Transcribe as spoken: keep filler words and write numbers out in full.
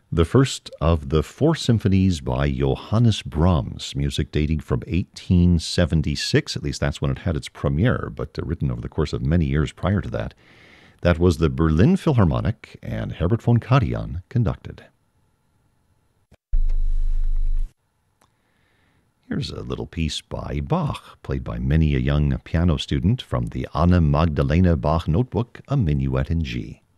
The first of the four symphonies by Johannes Brahms, music dating from eighteen seventy-six, at least that's when it had its premiere, but uh, written over the course of many years prior to that. That was the Berlin Philharmonic, and Herbert von Karajan conducted. Here's a little piece by Bach, played by many a young piano student from the Anna Magdalena Bach notebook, A Minuet in G.